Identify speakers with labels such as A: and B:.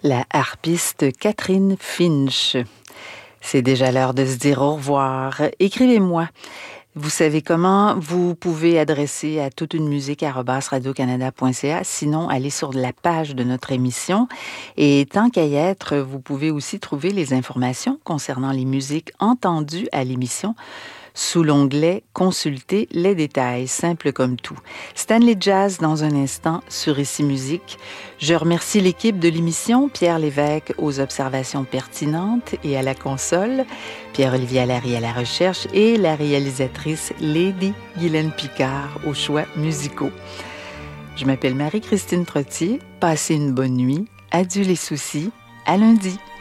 A: la harpiste Catherine Finch. C'est déjà l'heure de se dire au revoir. Écrivez-moi. Vous savez comment, vous pouvez adresser à toute une musique@radiocanada.ca. Sinon, allez sur la page de notre émission. Et tant qu'à y être, vous pouvez aussi trouver les informations concernant les musiques entendues à l'émission sous l'onglet « Consulter les détails », simple comme tout. Stanley Jazz dans un instant sur Ici Musique. Je remercie l'équipe de l'émission, Pierre Lévesque aux observations pertinentes et à la console, Pierre-Olivier Allary à la recherche et la réalisatrice Lady Guylaine Picard aux choix musicaux. Je m'appelle Marie-Christine Trottier. Passez une bonne nuit. Adieu les soucis. À lundi.